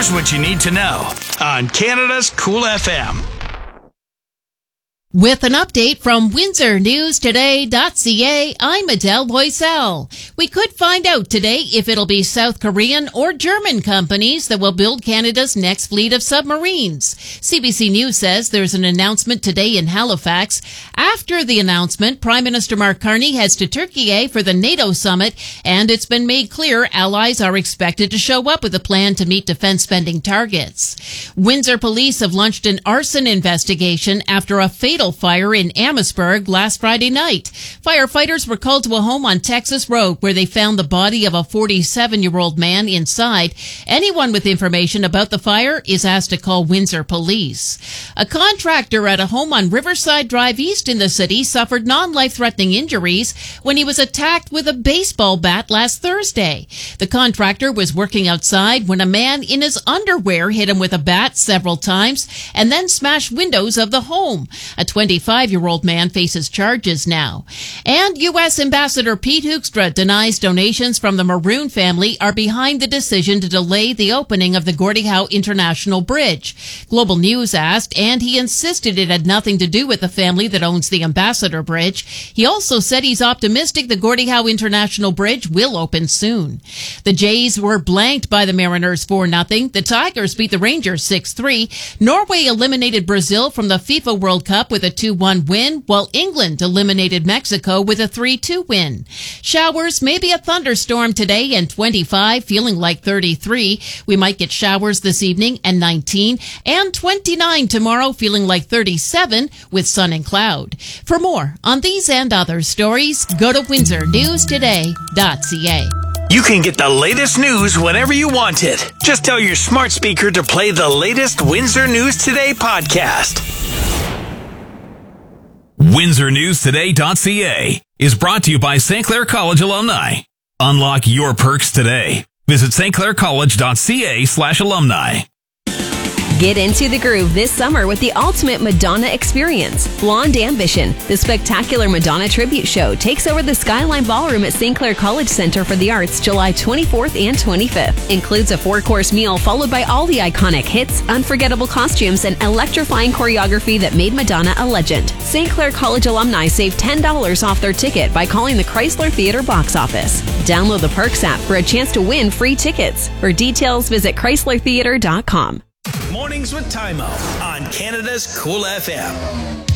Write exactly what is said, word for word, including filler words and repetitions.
Here's what you need to know on Canada's Cool F M. With an update from Windsor News Today dot C A, I'm Adele Boisel. We could find out today if it'll be South Korean or German companies that will build Canada's next fleet of submarines. C B C News says there's an announcement today in Halifax. After the announcement, Prime Minister Mark Carney heads to Turkey for the NATO summit, and it's been made clear allies are expected to show up with a plan to meet defense spending targets. Windsor police have launched an arson investigation after a fatal fire in Amherstburg last Friday night. Firefighters were called to a home on Texas Road where they found the body of a forty-seven-year-old man inside. Anyone with information about the fire is asked to call Windsor Police. A contractor at a home on Riverside Drive East in the city suffered non-life-threatening injuries when he was attacked with a baseball bat last Thursday. The contractor was working outside when a man in his underwear hit him with a bat several times and then smashed windows of the home. A twenty-five-year-old man faces charges now. And U S Ambassador Pete Hoekstra denies donations from the Maroon family are behind the decision to delay the opening of the Gordie Howe International Bridge. Global News asked, and he insisted it had nothing to do with the family that owns the Ambassador Bridge. He also said he's optimistic the Gordie Howe International Bridge will open soon. The Jays were blanked by the Mariners four nothing. The Tigers beat the Rangers six three. Norway eliminated Brazil from the FIFA World Cup with a two one win, while England eliminated Mexico with a three two win. Showers, maybe a thunderstorm today and twenty-five, feeling like thirty-three. We might get showers this evening and nineteen, and twenty-nine tomorrow, feeling like thirty-seven with sun and cloud. For more on these and other stories, go to Windsor News Today dot C A. You can get the latest news whenever you want it. Just tell your smart speaker to play the latest Windsor News Today podcast. Windsor News Today dot C A is brought to you by Saint Clair College alumni. Unlock your perks today. Visit Saint Clair College dot C A slash alumni. Get into the groove this summer with the ultimate Madonna experience. Blonde Ambition, the spectacular Madonna tribute show, takes over the Skyline Ballroom at Saint Clair College Center for the Arts July twenty-fourth and twenty-fifth. Includes a four-course meal followed by all the iconic hits, unforgettable costumes, and electrifying choreography that made Madonna a legend. Saint Clair College alumni save ten dollars off their ticket by calling the Chrysler Theater box office. Download the Perks app for a chance to win free tickets. For details, visit Chrysler Theater dot com. Mornings with Tymo on Canada's Cool F M.